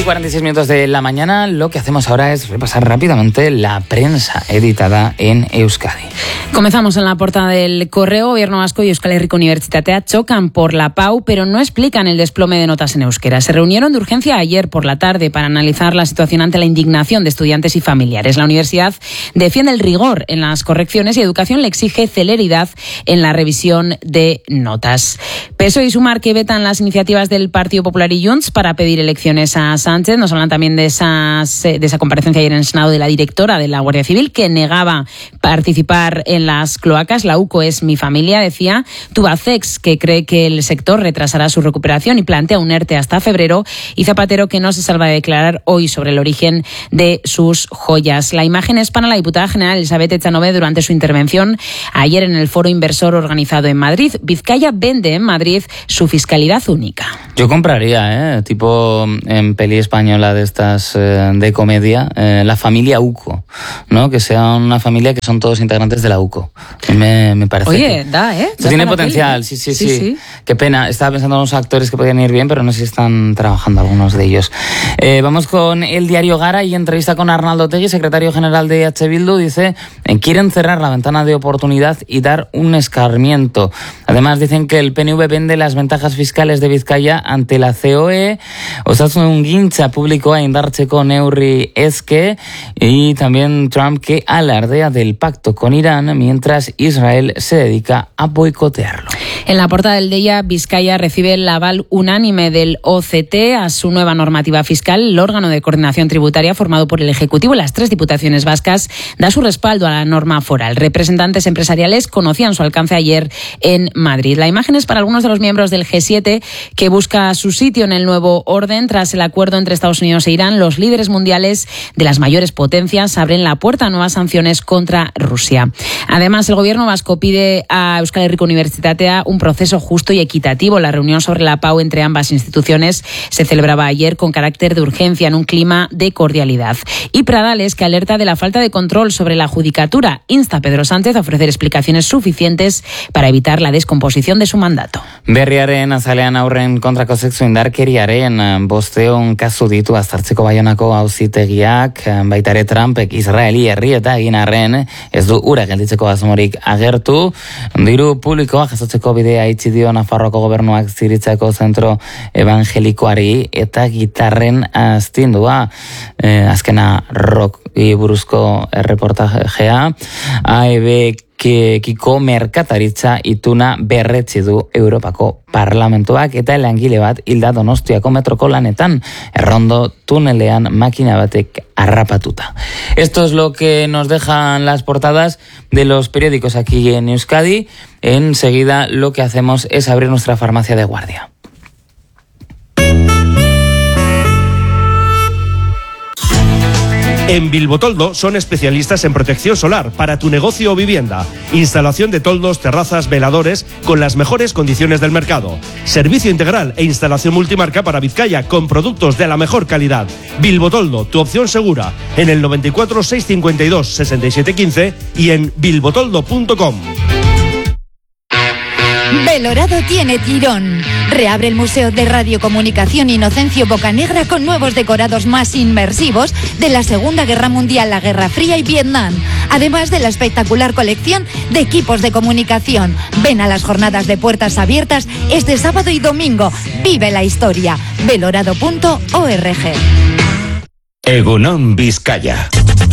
9:46 de la mañana. Lo que hacemos ahora es repasar rápidamente la prensa editada en Euskadi. Comenzamos en la portada del Correo. Gobierno vasco y Euskal Herriko Unibertsitatea chocan por la PAU, pero no explican el desplome de notas en euskera. Se reunieron de urgencia ayer por la tarde para analizar la situación ante la indignación de estudiantes y familiares. La universidad defiende el rigor en las correcciones y Educación le exige celeridad en la revisión de notas. PSOE y Sumar que vetan las iniciativas del Partido Popular y Junts para pedir elecciones a Sánchez. Nos hablan también de esa comparecencia ayer en el Senado de la directora de la Guardia Civil que negaba participar en las cloacas. La UCO es mi familia, decía. Tubacex, que cree que el sector retrasará su recuperación y plantea un ERTE hasta febrero. Y Zapatero, que no se salva de declarar hoy sobre el origen de sus joyas. La imagen es para la diputada general Elizabeth Echanove durante su intervención ayer en el foro inversor organizado en Madrid. Vizcaya vende en Madrid su fiscalidad única. Yo compraría, tipo en peli española de estas de comedia, la familia UCO, ¿no? Que sea una familia que son todos integrantes de la UCO. Me parece. Oye, Eso tiene potencial, sí. Qué pena. Estaba pensando en unos actores que podían ir bien, pero no sé si están trabajando algunos de ellos. Vamos con el diario Gara y entrevista con Arnaldo Otegi, secretario general de EH Bildu. Dice, quieren cerrar la ventana de oportunidad y dar un escarmiento. Además, dicen que el PNV vende las ventajas fiscales de Vizcaya ante la COE. Osasungintza publikoa indartzeko neurri eske, y también Trump que alardea del pacto con Irán mientras Israel se dedica a boicotearlo. En la portada del Deia, Vizcaya recibe el aval unánime del OCT a su nueva normativa fiscal. El órgano de coordinación tributaria formado por el Ejecutivo y las 3 diputaciones vascas da su respaldo a la norma foral. Representantes empresariales conocían su alcance ayer en Madrid. La imagen es para algunos de los miembros del G7 que busca su sitio en el nuevo orden. Tras el acuerdo entre Estados Unidos e Irán, los líderes mundiales de las mayores potencias abren la puerta a nuevas sanciones contra Rusia. Además, el gobierno vasco pide a Euskal Herriko Unibertsitatea un proceso justo y equitativo. La reunión sobre la PAU entre ambas instituciones se celebraba ayer con carácter de urgencia en un clima de cordialidad. Y Pradales, que alerta de la falta de control sobre la judicatura, insta a Pedro Sánchez a ofrecer explicaciones suficientes para evitar la descomposición de su mandato. Berriaren azalean aurren kontrako sexu indarkeriaren 500 kasu ditu aztertzeko Baionako auzitegiak, baita ere Trumpek Israeli herrieta egin arren ez du ura gelditzeko asmorik agertu. Diru publikoa jasotzeko bidea itxi dio Nafarroako gobernuak Ziritzako zentro evangelikoari eta gitarren astindua. Azkena rock buruzko reportajea. Kiko merkataritza ituna berretsi du Europako Parlamentuak eta langile bat hilda Donostiako metroko lanetan, errondo tunelean makina batek harrapatuta. Esto es lo que nos dejan las portadas de los periódicos aquí en Euskadi. Enseguida lo que hacemos es abrir nuestra farmacia de guardia. En Bilbotoldo son especialistas en protección solar para tu negocio o vivienda. Instalación de toldos, terrazas, veladores con las mejores condiciones del mercado. Servicio integral e instalación multimarca para Vizcaya con productos de la mejor calidad. Bilbotoldo, tu opción segura. En el 94 652 67 15 y en bilbotoldo.com. Belorado tiene tirón. Reabre el Museo de Radiocomunicación Inocencio Bocanegra con nuevos decorados más inmersivos de la Segunda Guerra Mundial, la Guerra Fría y Vietnam. Además de la espectacular colección de equipos de comunicación. Ven a las jornadas de puertas abiertas este sábado y domingo. Vive la historia. Belorado.org. Egunon Vizcaya.